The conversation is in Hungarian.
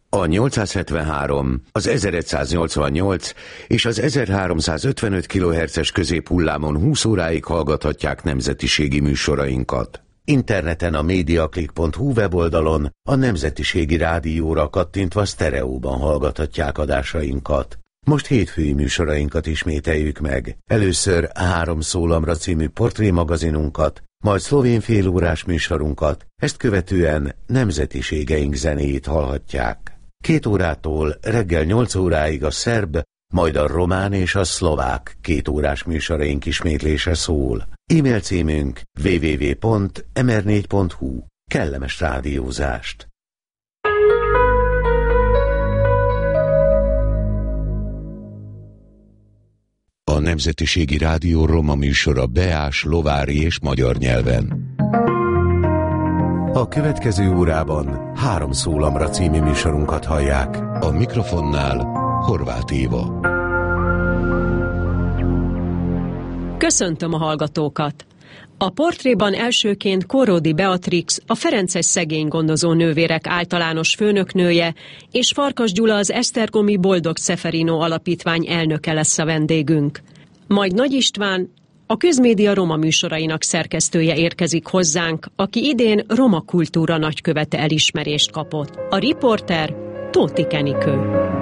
A 873, az 1188 és az 1355 kHz-es középhullámon 20 óráig hallgathatják nemzetiségi műsorainkat. Interneten a mediaclick.hu weboldalon a Nemzetiségi Rádióra kattintva sztereóban hallgathatják adásainkat. Most hétfői műsorainkat ismételjük meg. Először 3 szólamra című portrémagazinunkat, majd szlovén félórás műsorunkat, ezt követően nemzetiségeink zenéjét hallhatják. 2 órától reggel 8 óráig a szerb, majd a román és a szlovák 2 órás műsoraink ismétlése szól. E-mail címünk www.mr4.hu. Kellemes rádiózást! A Nemzetiségi Rádió roma műsora beás, lovári és magyar nyelven. A következő órában 3 szólamra című műsorunkat hallják. A mikrofonnál Horváth Éva. Köszöntöm a hallgatókat! A portréban elsőként Korródi Beatrix, a ferences szegénygondozó nővérek általános főnöknője, és Farkas Gyula, az esztergomi Boldog Szeferino Alapítvány elnöke lesz a vendégünk. Majd Nagy István, a Közmédia roma műsorainak szerkesztője érkezik hozzánk, aki idén roma kultúra nagykövete elismerést kapott. A riporter Tóth Enikő.